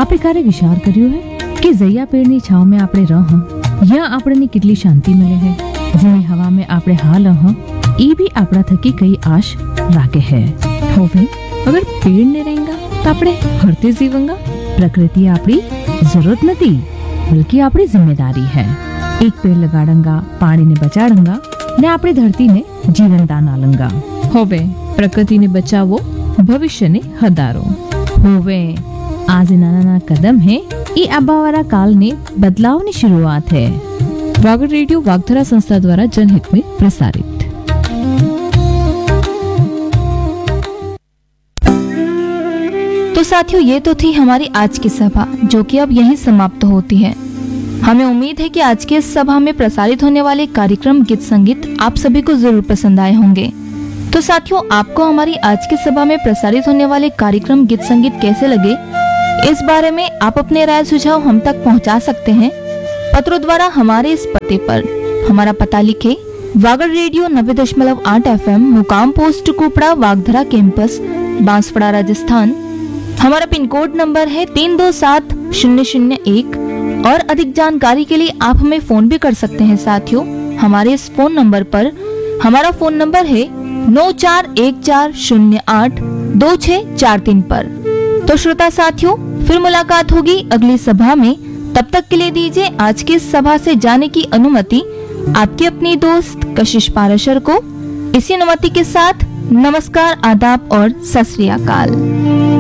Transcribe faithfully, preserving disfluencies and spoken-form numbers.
આપે ક્યારે વિચાર કર્યો હે કે જૈયા પેડની છાંવ में આપણે રહ યા આપણને કેટલી શાંતિ મળે હે, જેની હવા में આપણે હાલ હ એ भी આપણા થકી કઈ આશ રાખે હે। હવે અગર પેડ ને रहेगा તો આપણે હરતે જીવંગા। પ્રકૃતિ આપણી જરૂરત નથી બल्कि આપણી जिम्मेदारी है। एक पेड़ लगाड़ंगा, पानी ने बचाड़ंगा ने આપણી धरती ने जीवनदान आलंगा। होवे प्रकृति ने बचावो, भविष्य ने हदारो। होवे आज नाना नाना कदम है ये आबावारा काल ने बदलाव की शुरुआत है। वागड़ रेडियो वागधरा संस्था द्वारा जनहित में प्रसारित। तो साथियों, ये तो थी हमारी आज की सभा, जो कि अब यहीं समाप्त होती है। हमें उम्मीद है कि आज की इस सभा में प्रसारित होने वाले कार्यक्रम गीत संगीत आप सभी को जरूर पसंद आए होंगे। तो साथियों, आपको हमारी आज की सभा में प्रसारित होने वाले कार्यक्रम गीत संगीत कैसे लगे, इस बारे में आप अपने राय सुझाव हम तक पहुंचा सकते हैं पत्रों द्वारा हमारे इस पते पर। हमारा पता लिखे, वागड़ रेडियो नब्बे दशमलव आठ एफ एम, मुकाम पोस्ट कुपड़ा, वागधरा कैंपस, बांसवाड़ा, राजस्थान। हमारा पिन कोड नंबर है तीन दो सात शून्य शून्य एक। और अधिक जानकारी के लिए आप हमें फोन भी कर सकते हैं साथियों। हमारे इस फोन नंबर पर, हमारा फोन नंबर है नौ चार एक चार शून्य आठ दो छह चार तीन पर। तो श्रोता साथियों, फिर मुलाकात होगी अगली सभा में। तब तक के लिए दीजिए आज की इस सभा से जाने की अनुमति आपकी अपनी दोस्त कशिश पाराशर को। इसी अनुमति के साथ नमस्कार, आदाब और सत श्री अकाल।